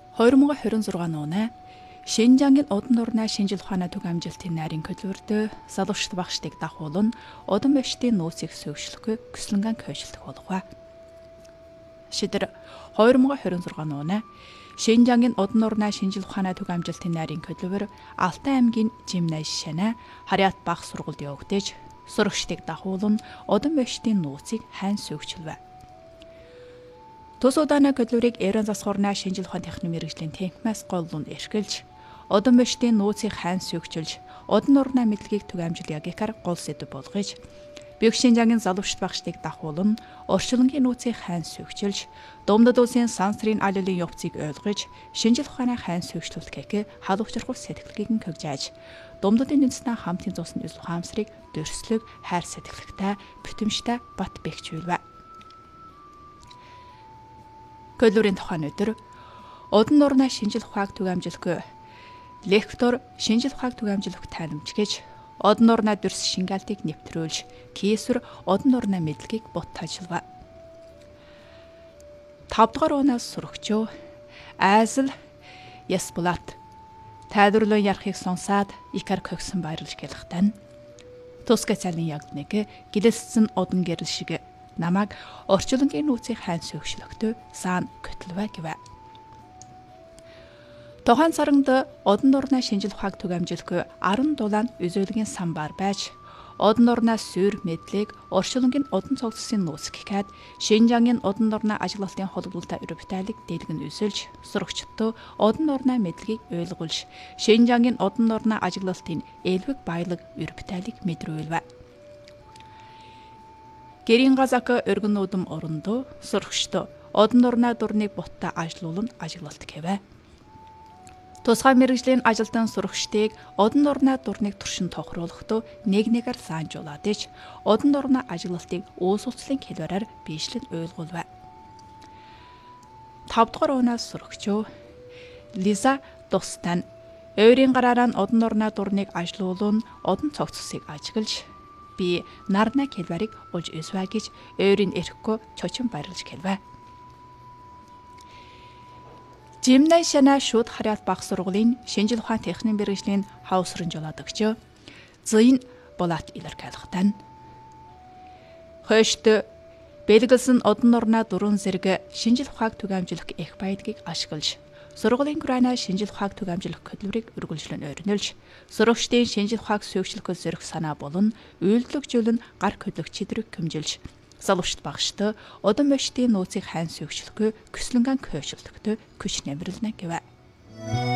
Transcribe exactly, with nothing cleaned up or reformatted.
хоёр мың хорин зургаан оноо Шинжаангийн Одон нурнаа шинжил ухааны төв амжилтын найрын хөдөлгөөртөө залуучт багштыг дахуулан одон башдын нөөцийг сөөгшлөхгүй көслөнгөн койшлох болгоо. Шидэр хоёр мың хорин зургаан оноо Шинжаангийн Одон нурнаа шинжил ухааны төв амжилтын найрын хөдөлгөөр Алтай аймгийн Жимнай шанаа Харьяат бага сургуульд явагдаж сурагчдыг дахуулан одон башдын нөөцийг хайн сөөгчлөв. Тус удааны хөдөлгөөрийг Эрен засгуурнаа шинжил ухааны техникийн мэргэжлийн техникмаас голлон эрхэлж одон башдын нөөцийг хайн сөөгчилж одон нурнаа мэдлэгийг төв амжил ягикаар гол сэдв болгож Бэг Шинжаангийн залуучт багштыг дахуулан орчлонгийн нөөцийг хайн сөөгчилж Думдад улсын сансрын алилын явцыг ойлгож шинжил ухааны хайн сөөгчлөлт гэхээ халуучрахуул сэтгэлгээг нь хөгжиж Думдадын үндэстэн хамтын зуусан үзэл ухаамсрыг дөрслөг хайр сэтгэлгтэй бүтэмжтэй бат бэхжүүлвэ. Хөдөлгөөрийн тухайн өдөр одон нурнаа шинжил ухааг төв амжилгүй лектор шинжил ухааг төв амжилах тайламжгэж одон нурнаа дүрс шингаалтыг нэвтрүүлж кейсвэр одон нурнаа мэдлэгийг бут таажлаа. тав дугаар унаас сурагчөө Айзел Ясбулат тайлбарлан ярахыг сонсаад икар көгсөн баярлж гэлэхтэн тусгай цалин яг нэг гэлэлцсэн одон гэрэл шиг намайг орчлонгийн нөөцийг хайн сөөгшлөختөө саан көтлөвэ гэвэ. Тухайн саранд одон нурнаа шинжил ухааг төв амжилгүй арван дулаан үзүүлгийн самбар байж одон нурнаа сүйр мэдлэг орчлонгийн одон цогцлсын нөөц гэхэд Шинжаангийн одон нурнаа ажиглалтын холбогдолтой өрөвтайлыг дэлгэн үзүүлж сурагчдаа одон нурнаа мэдлэгийг ойлгуулж Шинжаангийн одон нурнаа ажиглалтын элбэг баялаг өрөвтайлыг мэдрүүлвэ. Гэрийн газак өргөн нүүдэн орондоо сурагчдаа одон нурнаа дурныг бутта ажлуулан ажиглалт гэвэ. Тусгай мэргэжлийн ажилтан сурагчдыг одон нурнаа дурныг туршин тохируулахдаа нэг нэгээр санжуулаад ич одон нурнаа ажиглалтыг өөс уцлын хэлбэрээр биешлэн ойлгуулвэ. тав дугаар унаас сурагчөө Лиза Достан ойрын гараараа одон нурнаа дурныг ажлуулан одон цогцсыг ажиглаж би нарна хэлбэрийг олж өсвэ гэж ойрын эрэхгүй чочин баярлж хэлвэ. Жимнай шанаа шууд Харьяат бага сургуулийн шинжил ухааны техникийн мэргэжлийн хавсрын жолоодогч Зин Булат илэрхийлэхтэн хойшд бэлгэлсэн одон нурнаа дөрвөн зэрэг шинжил ухааг төв амжилах их баялагийг ашиглаж сургуулийн Украина шинжил ухааг төв амжилах хөдөлмөрийг үргэлжлэн ойрнолж сурагчдын шинжил ухааг сөөгчлөхөд зорих санаа болон үйлдвэрлэгжүүлэн гар хөдлөх чидрэг хэмжилж залуучт багшд одон башдын нөөцийг хайн сөөгчлөхгүй көслөнгөн койшлохтой күч нэмэрлэнэ гэвэ.